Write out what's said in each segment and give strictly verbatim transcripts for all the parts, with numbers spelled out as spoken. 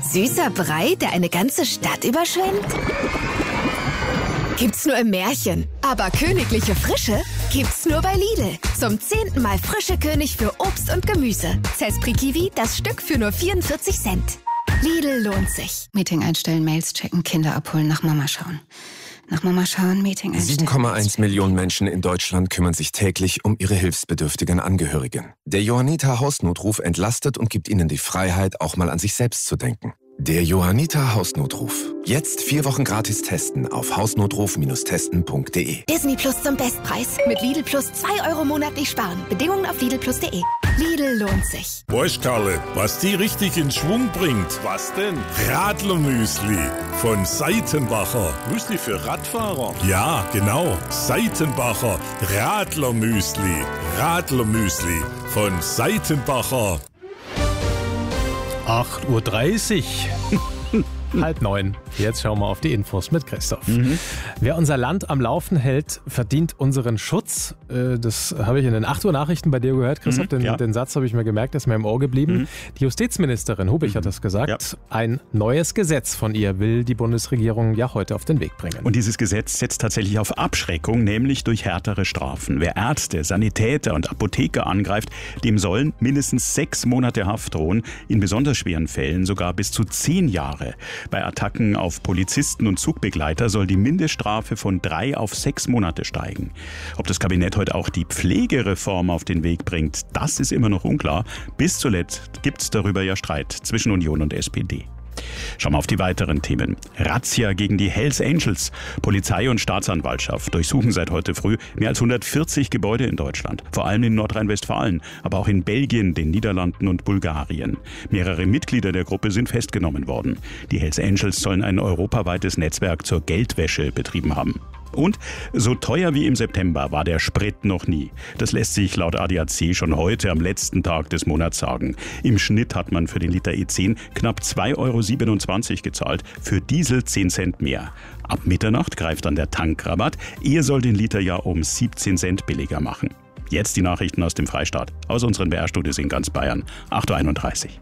Süßer Brei, der eine ganze Stadt überschwemmt? Gibt's nur im Märchen. Aber königliche Frische gibt's nur bei Lidl. Zum zehnten Mal frische König für Obst und Gemüse. Cespri Kiwi, das Stück für nur vierundvierzig Cent. Lidl lohnt sich. Meeting einstellen, Mails checken, Kinder abholen, nach Mama schauen. Nach Mama schauen, Meeting einstellen. sieben Komma eins Millionen Menschen in Deutschland kümmern sich täglich um ihre hilfsbedürftigen Angehörigen. Der Johanniter Hausnotruf entlastet und gibt ihnen die Freiheit, auch mal an sich selbst zu denken. Der Johanniter Hausnotruf. Jetzt vier Wochen gratis testen auf hausnotruf Bindestrich testen Punkt de. Disney Plus zum Bestpreis. Mit Lidl Plus zwei Euro monatlich sparen. Bedingungen auf lidl plus punkt de. Lidl lohnt sich. Weißt, Karle, was die richtig in Schwung bringt? Was denn? Radlermüsli von Seitenbacher. Müsli für Radfahrer? Ja, genau. Seitenbacher Radlermüsli. Radlermüsli von Seitenbacher. acht Uhr dreißig. Halb neun. Jetzt schauen wir auf die Infos mit Christoph. Mhm. Wer unser Land am Laufen hält, verdient unseren Schutz. Das habe ich in den acht Uhr Nachrichten bei dir gehört, Christoph. Mhm, den, ja. den Satz habe ich mir gemerkt, ist mir im Ohr geblieben. Mhm. Die Justizministerin Hubich mhm. hat das gesagt. Ja. Ein neues Gesetz von ihr will die Bundesregierung ja heute auf den Weg bringen. Und dieses Gesetz setzt tatsächlich auf Abschreckung, nämlich durch härtere Strafen. Wer Ärzte, Sanitäter und Apotheker angreift, dem sollen mindestens sechs Monate Haft drohen. In besonders schweren Fällen sogar bis zu zehn Jahre. Bei Attacken auf Polizisten und Zugbegleiter soll die Mindeststrafe von drei auf sechs Monate steigen. Ob das Kabinett heute auch die Pflegereform auf den Weg bringt, das ist immer noch unklar. Bis zuletzt gibt es darüber ja Streit zwischen Union und S P D. Schauen wir auf die weiteren Themen. Razzia gegen die Hells Angels. Polizei und Staatsanwaltschaft durchsuchen seit heute früh mehr als hundertvierzig Gebäude in Deutschland. Vor allem in Nordrhein-Westfalen, aber auch in Belgien, den Niederlanden und Bulgarien. Mehrere Mitglieder der Gruppe sind festgenommen worden. Die Hells Angels sollen ein europaweites Netzwerk zur Geldwäsche betrieben haben. Und so teuer wie im September war der Sprit noch nie. Das lässt sich laut A D A C schon heute am letzten Tag des Monats sagen. Im Schnitt hat man für den Liter E zehn knapp zwei Euro siebenundzwanzig gezahlt, für Diesel zehn Cent mehr. Ab Mitternacht greift dann der Tankrabatt. Er soll den Liter ja um siebzehn Cent billiger machen. Jetzt die Nachrichten aus dem Freistaat, aus unseren B R-Studios in ganz Bayern. acht Uhr einunddreißig.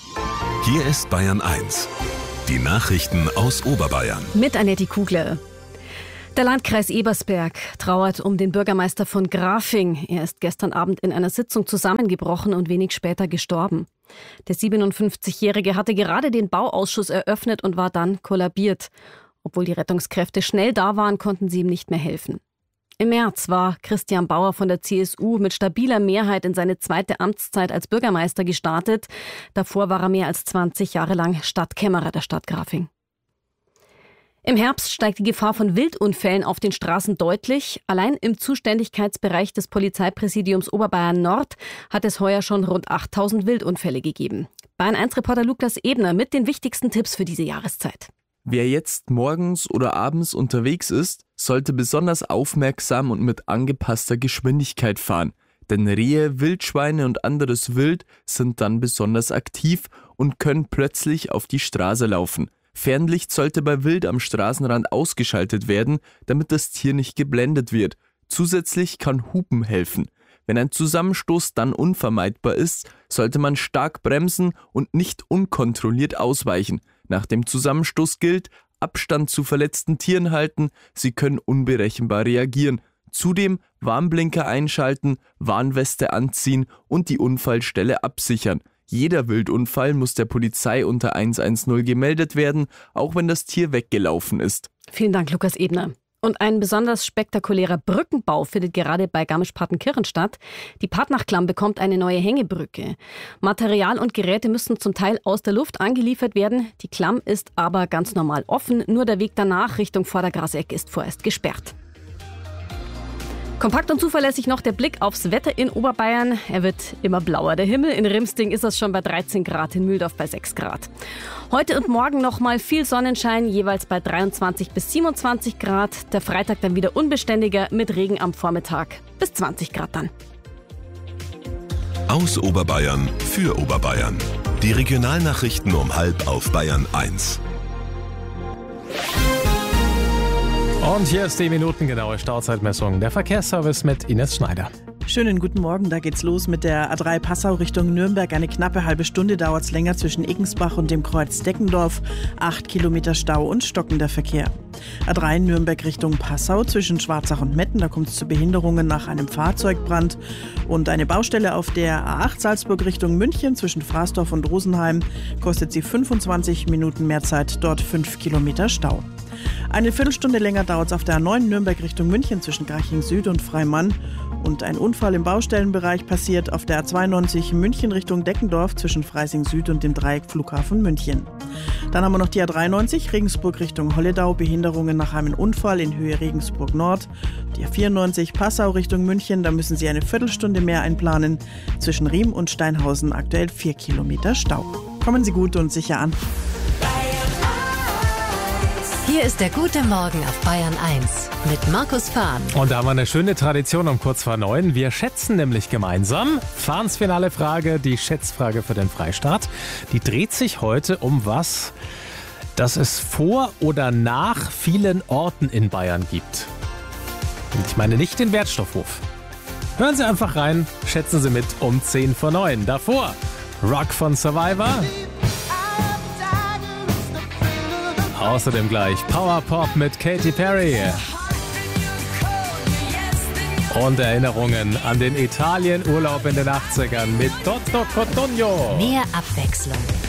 Hier ist Bayern eins. Die Nachrichten aus Oberbayern. Mit Annette Kugler. Der Landkreis Ebersberg trauert um den Bürgermeister von Grafing. Er ist gestern Abend in einer Sitzung zusammengebrochen und wenig später gestorben. Der siebenundfünfzigjährige hatte gerade den Bauausschuss eröffnet und war dann kollabiert. Obwohl die Rettungskräfte schnell da waren, konnten sie ihm nicht mehr helfen. Im März war Christian Bauer von der C S U mit stabiler Mehrheit in seine zweite Amtszeit als Bürgermeister gestartet. Davor war er mehr als zwanzig Jahre lang Stadtkämmerer der Stadt Grafing. Im Herbst steigt die Gefahr von Wildunfällen auf den Straßen deutlich. Allein im Zuständigkeitsbereich des Polizeipräsidiums Oberbayern Nord hat es heuer schon rund achttausend Wildunfälle gegeben. Bayern eins Reporter Lukas Ebner mit den wichtigsten Tipps für diese Jahreszeit. Wer jetzt morgens oder abends unterwegs ist, sollte besonders aufmerksam und mit angepasster Geschwindigkeit fahren. Denn Rehe, Wildschweine und anderes Wild sind dann besonders aktiv und können plötzlich auf die Straße laufen. Fernlicht sollte bei Wild am Straßenrand ausgeschaltet werden, damit das Tier nicht geblendet wird. Zusätzlich kann Hupen helfen. Wenn ein Zusammenstoß dann unvermeidbar ist, sollte man stark bremsen und nicht unkontrolliert ausweichen. Nach dem Zusammenstoß gilt, Abstand zu verletzten Tieren halten, sie können unberechenbar reagieren. Zudem Warnblinker einschalten, Warnweste anziehen und die Unfallstelle absichern. Jeder Wildunfall muss der Polizei unter eins eins null gemeldet werden, auch wenn das Tier weggelaufen ist. Vielen Dank, Lukas Ebner. Und ein besonders spektakulärer Brückenbau findet gerade bei Garmisch-Partenkirchen statt. Die Partnachklamm bekommt eine neue Hängebrücke. Material und Geräte müssen zum Teil aus der Luft angeliefert werden. Die Klamm ist aber ganz normal offen. Nur der Weg danach Richtung Vordergraseck ist vorerst gesperrt. Kompakt und zuverlässig noch der Blick aufs Wetter in Oberbayern. Er wird immer blauer, der Himmel. In Rimsting ist es schon bei dreizehn Grad, in Mühldorf bei sechs Grad. Heute und morgen nochmal viel Sonnenschein, jeweils bei dreiundzwanzig bis siebenundzwanzig Grad. Der Freitag dann wieder unbeständiger mit Regen am Vormittag bis zwanzig Grad dann. Aus Oberbayern für Oberbayern. Die Regionalnachrichten um halb auf Bayern eins. Und hier ist die minutengenaue Stauzeitmessung. Der Verkehrsservice mit Ines Schneider. Schönen guten Morgen, da geht's los mit der A drei Passau Richtung Nürnberg. Eine knappe halbe Stunde dauert es länger zwischen Eggensbach und dem Kreuz Deckendorf. Acht Kilometer Stau und stockender Verkehr. A drei Nürnberg Richtung Passau zwischen Schwarzach und Metten. Da kommt es zu Behinderungen nach einem Fahrzeugbrand. Und eine Baustelle auf der A acht Salzburg Richtung München zwischen Fraßdorf und Rosenheim. Kostet sie fünfundzwanzig Minuten mehr Zeit, dort fünf Kilometer Stau. Eine Viertelstunde länger dauert es auf der A neun Nürnberg Richtung München zwischen Garching Süd und Freimann. Und ein Unfall im Baustellenbereich passiert auf der A zweiundneunzig München Richtung Deckendorf zwischen Freising Süd und dem Dreieck Flughafen München. Dann haben wir noch die A dreiundneunzig Regensburg Richtung Holledau, Behinderungen nach einem Unfall in Höhe Regensburg Nord. Die A vierundneunzig Passau Richtung München, da müssen Sie eine Viertelstunde mehr einplanen. Zwischen Riem und Steinhausen aktuell vier Kilometer Stau. Kommen Sie gut und sicher an. Hier ist der gute Morgen auf Bayern eins mit Markus Fahn. Und da haben wir eine schöne Tradition um kurz vor neun. Wir schätzen nämlich gemeinsam. Fahns finale Frage, die Schätzfrage für den Freistaat. Die dreht sich heute um was, das es vor oder nach vielen Orten in Bayern gibt. Und ich meine nicht den Wertstoffhof. Hören Sie einfach rein, schätzen Sie mit um zehn vor neun. Davor Rock von Survivor. Außerdem gleich Powerpop mit Katy Perry. Und Erinnerungen an den Italienurlaub in den achtzigern mit Toto Cotugno. Mehr Abwechslung.